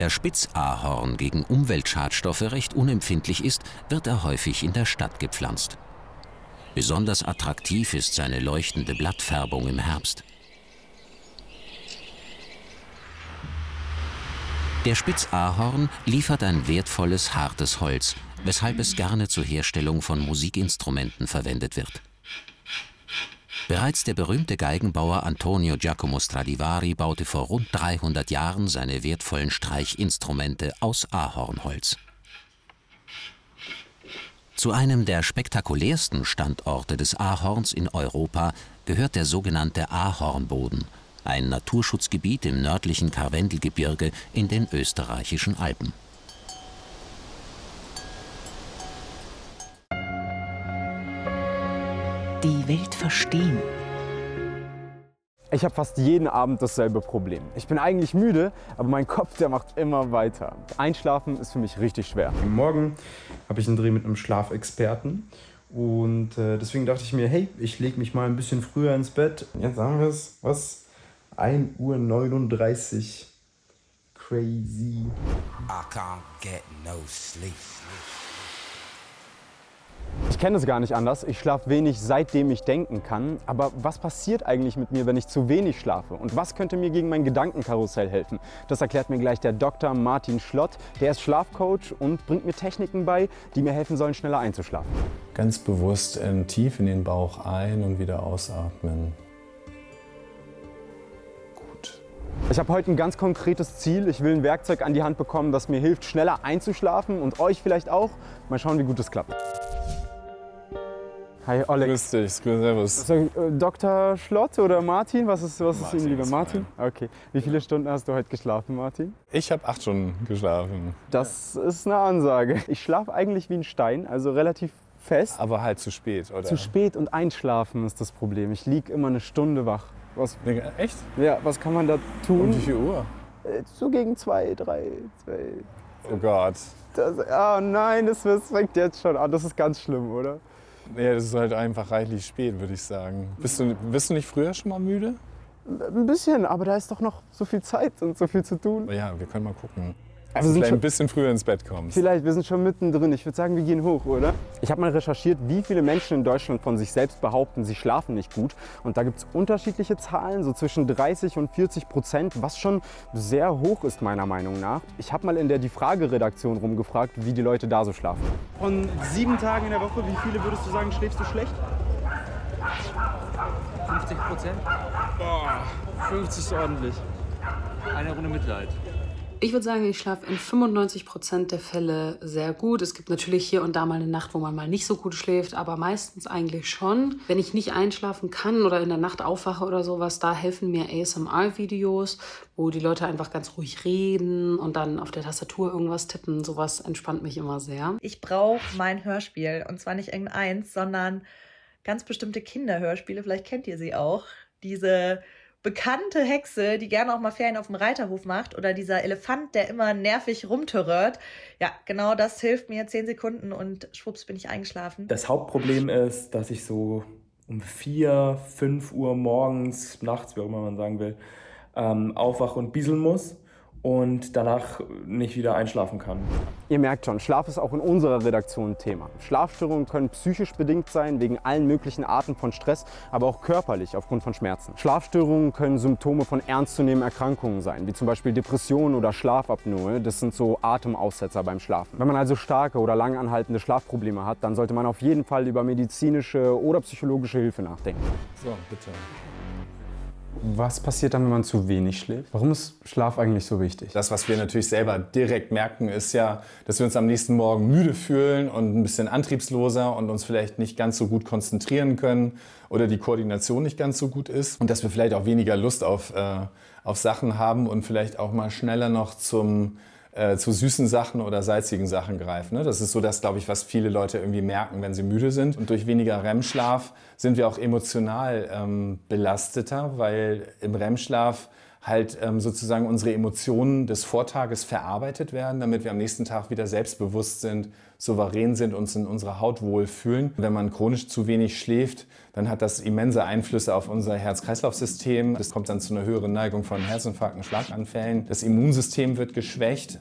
Der Spitzahorn gegen Umweltschadstoffe recht unempfindlich ist, wird er häufig in der Stadt gepflanzt. Besonders attraktiv ist seine leuchtende Blattfärbung im Herbst. Der Spitzahorn liefert ein wertvolles, hartes Holz, weshalb es gerne zur Herstellung von Musikinstrumenten verwendet wird. Bereits der berühmte Geigenbauer Antonio Giacomo Stradivari baute vor rund 300 Jahren seine wertvollen Streichinstrumente aus Ahornholz. Zu einem der spektakulärsten Standorte des Ahorns in Europa gehört der sogenannte Ahornboden, ein Naturschutzgebiet im nördlichen Karwendelgebirge in den österreichischen Alpen. Die Welt verstehen. Ich habe fast jeden Abend dasselbe Problem. Ich bin eigentlich müde, aber mein Kopf, der macht immer weiter. Einschlafen ist für mich richtig schwer. Morgen habe ich einen Dreh mit einem Schlafexperten und deswegen dachte ich mir, hey, ich lege mich mal ein bisschen früher ins Bett. Jetzt haben wir es, was? 1:39 Uhr. Crazy. I can't get no sleep. Ich kenne es gar nicht anders. Ich schlafe wenig, seitdem ich denken kann. Aber was passiert eigentlich mit mir, wenn ich zu wenig schlafe? Und was könnte mir gegen mein Gedankenkarussell helfen? Das erklärt mir gleich der Dr. Martin Schlott. Der ist Schlafcoach und bringt mir Techniken bei, die mir helfen sollen, schneller einzuschlafen. Ganz bewusst tief in den Bauch ein- und wieder ausatmen. Gut. Ich habe heute ein ganz konkretes Ziel. Ich will ein Werkzeug an die Hand bekommen, das mir hilft, schneller einzuschlafen und euch vielleicht auch. Mal schauen, wie gut es klappt. Hi, Oleg. Grüß dich, servus. Also, Dr. Schlott oder Martin? Was ist Ihnen lieber? Martin? Okay. Wie viele Stunden hast du heute geschlafen, Martin? Ich habe 8 Stunden geschlafen. Das ist eine Ansage. Ich schlafe eigentlich wie ein Stein, also relativ fest. Aber halt zu spät, oder? Zu spät und einschlafen ist das Problem. Ich liege immer eine Stunde wach. Was, Echt? ja, was kann man da tun? Um wie viel Uhr? So gegen 2, 3, 2. Oh Gott. Oh nein, das fängt jetzt schon an. Das ist ganz schlimm, oder? Ja, das ist halt einfach reichlich spät, würde ich sagen. Bist du nicht früher schon mal müde? Ein bisschen, aber da ist doch noch so viel Zeit und so viel zu tun. Ja, wir können mal gucken. Also Dass du vielleicht ein bisschen früher ins Bett kommst. Vielleicht, wir sind schon mittendrin. Ich würde sagen, wir gehen hoch, oder? Ich habe mal recherchiert, wie viele Menschen in Deutschland von sich selbst behaupten, sie schlafen nicht gut. Und da gibt es unterschiedliche Zahlen, so zwischen 30 und 40%, was schon sehr hoch ist, meiner Meinung nach. Ich habe mal in der Die Frage-Redaktion rumgefragt, wie die Leute da so schlafen. Von 7 Tagen in der Woche, wie viele würdest du sagen, schläfst du schlecht? 50%? Boah, 50 ist ordentlich. Eine Runde Mitleid. Ich würde sagen, ich schlafe in 95% der Fälle sehr gut. Es gibt natürlich hier und da mal eine Nacht, wo man mal nicht so gut schläft, aber meistens eigentlich schon. Wenn ich nicht einschlafen kann oder in der Nacht aufwache oder sowas, da helfen mir ASMR-Videos, wo die Leute einfach ganz ruhig reden und dann auf der Tastatur irgendwas tippen. Sowas entspannt mich immer sehr. Ich brauche mein Hörspiel und zwar nicht irgendeins, sondern ganz bestimmte Kinderhörspiele. Vielleicht kennt ihr sie auch. Diese bekannte Hexe, die gerne auch mal Ferien auf dem Reiterhof macht, oder dieser Elefant, der immer nervig rumterrört. Ja, genau das hilft mir. 10 Sekunden und schwupps bin ich eingeschlafen. Das Hauptproblem ist, dass ich so um 4, 5 Uhr morgens, nachts, wie auch immer man sagen will, aufwache und bieseln muss und danach nicht wieder einschlafen kann. Ihr merkt schon, Schlaf ist auch in unserer Redaktion ein Thema. Schlafstörungen können psychisch bedingt sein, wegen allen möglichen Arten von Stress, aber auch körperlich aufgrund von Schmerzen. Schlafstörungen können Symptome von ernstzunehmenden Erkrankungen sein, wie zum Beispiel Depressionen oder Schlafapnoe. Das sind so Atemaussetzer beim Schlafen. Wenn man also starke oder lang anhaltende Schlafprobleme hat, dann sollte man auf jeden Fall über medizinische oder psychologische Hilfe nachdenken. So, bitte. Was passiert dann, wenn man zu wenig schläft? Warum ist Schlaf eigentlich so wichtig? Das, was wir natürlich selber direkt merken, ist ja, dass wir uns am nächsten Morgen müde fühlen und ein bisschen antriebsloser und uns vielleicht nicht ganz so gut konzentrieren können oder die Koordination nicht ganz so gut ist und dass wir vielleicht auch weniger Lust auf Sachen haben und vielleicht auch mal schneller noch zu süßen Sachen oder salzigen Sachen greifen. Ne? Das ist so das, glaube ich, was viele Leute irgendwie merken, wenn sie müde sind. Und durch weniger REM-Schlaf sind wir auch emotional belasteter, weil im REM-Schlaf halt sozusagen unsere Emotionen des Vortages verarbeitet werden, damit wir am nächsten Tag wieder selbstbewusst sind, souverän sind, uns in unserer Haut wohlfühlen. Wenn man chronisch zu wenig schläft, dann hat das immense Einflüsse auf unser Herz-Kreislauf-System. Das kommt dann zu einer höheren Neigung von Herzinfarkten, Schlaganfällen. Das Immunsystem wird geschwächt.